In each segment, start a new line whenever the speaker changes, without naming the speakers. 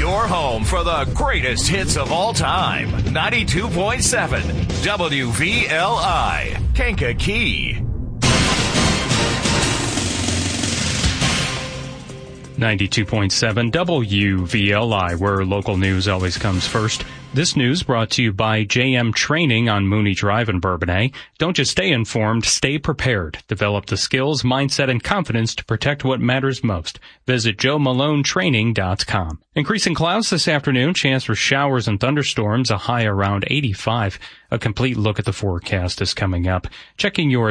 Your home for the greatest hits of all time. 92.7 WVLI, Kankakee.
92.7 WVLI, where local news always comes first. This news brought to you by JM Training on Mooney Drive in Bourbonnais. Don't just stay informed, stay prepared. Develop the skills, mindset, and confidence to protect what matters most. Visit JoeMaloneTraining.com. Increasing clouds this afternoon, chance for showers and thunderstorms, a high around 85. A complete look at the forecast is coming up. Checking your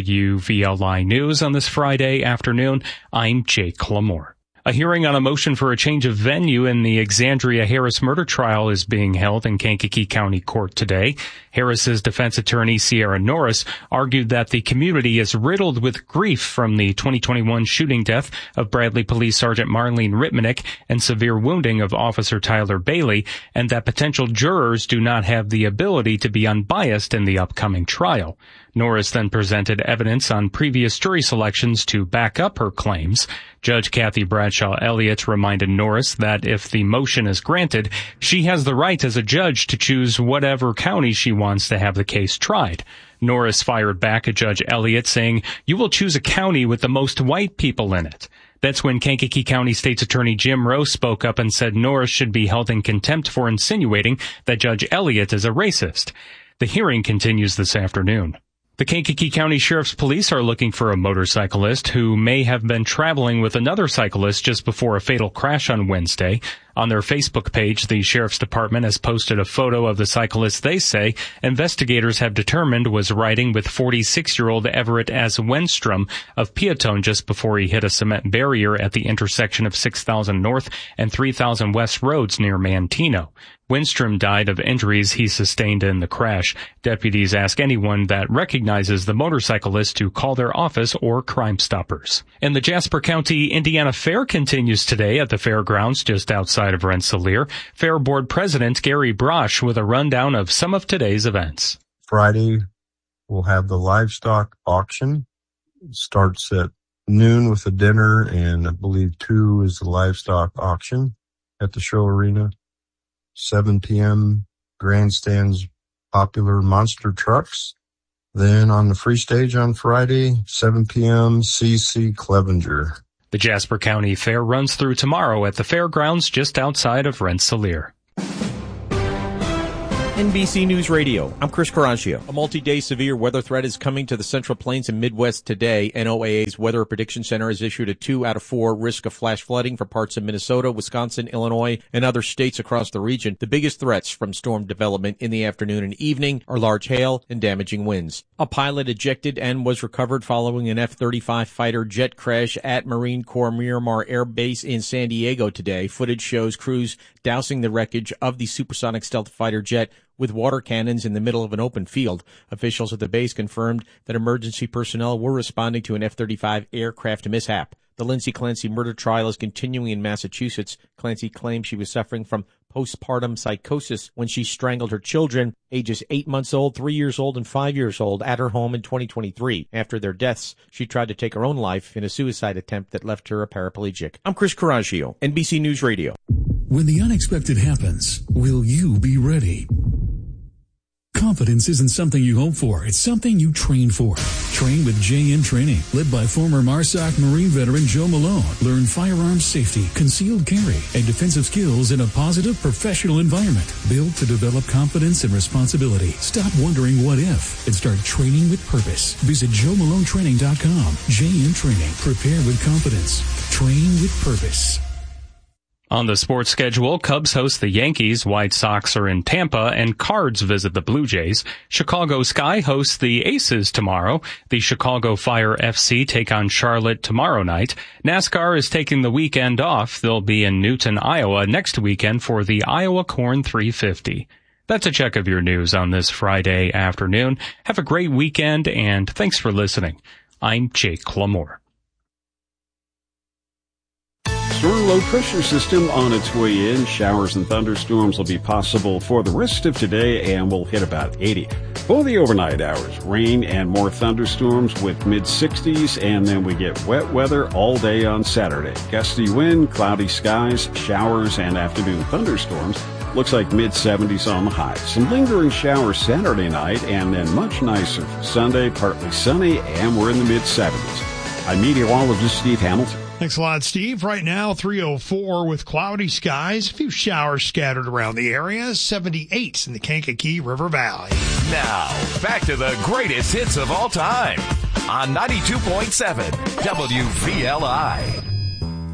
WVLI news on this Friday afternoon, I'm Jake Clamore. A hearing on a motion for a change of venue in the Exandria Harris murder trial is being held in Kankakee County Court today. Harris's defense attorney, Sierra Norris, argued that the community is riddled with grief from the 2021 shooting death of Bradley Police Sergeant Marlene Ritmanick and severe wounding of Officer Tyler Bailey, and that potential jurors do not have the ability to be unbiased in the upcoming trial. Norris then presented evidence on previous jury selections to back up her claims. Judge Kathy Bradshaw Elliott reminded Norris that if the motion is granted, she has the right as a judge to choose whatever county she wants to have the case tried. Norris fired back at Judge Elliott, saying, "You will choose a county with the most white people in it." That's when Kankakee County State's Attorney Jim Rowe spoke up and said Norris should be held in contempt for insinuating that Judge Elliott is a racist. The hearing continues this afternoon. The Kankakee County Sheriff's Police are looking for a motorcyclist who may have been traveling with another cyclist just before a fatal crash on Wednesday. On their Facebook page, the Sheriff's Department has posted a photo of the cyclist they say investigators have determined was riding with 46-year-old Everett S. Wenstrom of Peatone just before he hit a cement barrier at the intersection of 6,000 North and 3,000 West roads near Mantino. Wenstrom died of injuries he sustained in the crash. Deputies ask anyone that recognizes the motorcyclist to call their office or Crime Stoppers. And the Jasper County Indiana Fair continues today at the fairgrounds just outside of Rensselaer. Fair Board President Gary Brosh with a rundown of some of today's events.
Friday, we'll have the livestock auction. It starts at noon with a dinner, and I believe 2 is the livestock auction at the show arena. 7 p.m., grandstands, popular monster trucks. Then on the free stage on Friday, 7 p.m., C.C. Clevenger.
The Jasper County Fair runs through tomorrow at the fairgrounds just outside of Rensselaer.
NBC News Radio, I'm Chris Caraccio. A multi-day severe weather threat is coming to the Central Plains and Midwest today. NOAA's Weather Prediction Center has issued a 2 out of 4 risk of flash flooding for parts of Minnesota, Wisconsin, Illinois, and other states across the region. The biggest threats from storm development in the afternoon and evening are large hail and damaging winds. A pilot ejected and was recovered following an F-35 fighter jet crash at Marine Corps Miramar Air Base in San Diego today. Footage shows crews dousing the wreckage of the supersonic stealth fighter jet with water cannons in the middle of an open field. Officials at the base confirmed that emergency personnel were responding to an F-35 aircraft mishap. The Lindsay Clancy murder trial is continuing in Massachusetts. Clancy claims she was suffering from postpartum psychosis when she strangled her children, ages 8 months old, 3 years old, and 5 years old, at her home in 2023. After their deaths, she tried to take her own life in a suicide attempt that left her a paraplegic. I'm Chris Caraccio, NBC News Radio.
When the unexpected happens, will you be ready? Confidence isn't something you hope for. It's something you train for. Train with JM Training, led by former MARSOC Marine veteran Joe Malone. Learn firearms safety, concealed carry, and defensive skills in a positive professional environment. Built to develop confidence and responsibility. Stop wondering what if and start training with purpose. Visit JoeMaloneTraining.com. JM Training. Prepare with confidence. Train with purpose.
On the sports schedule, Cubs host the Yankees, White Sox are in Tampa, and Cards visit the Blue Jays. Chicago Sky hosts the Aces tomorrow. The Chicago Fire FC take on Charlotte tomorrow night. NASCAR is taking the weekend off. They'll be in Newton, Iowa next weekend for the Iowa Corn 350. That's a check of your news on this Friday afternoon. Have a great weekend, and thanks for listening. I'm Jake Clamore.
Strong low pressure system on its way in. Showers and thunderstorms will be possible for the rest of today and will hit about 80. For the overnight hours, rain and more thunderstorms with mid-60s, and then we get wet weather all day on Saturday. Gusty wind, cloudy skies, showers, and afternoon thunderstorms. Looks like mid-70s on the high. Some lingering showers Saturday night, and then much nicer for Sunday, partly sunny, and we're in the mid-70s. I'm meteorologist Steve Hamilton.
Thanks a lot, Steve. Right now, 304 with cloudy skies. A few showers scattered around the area. 78 in the Kankakee River Valley.
Now, back to the greatest hits of all time on 92.7 WVLI.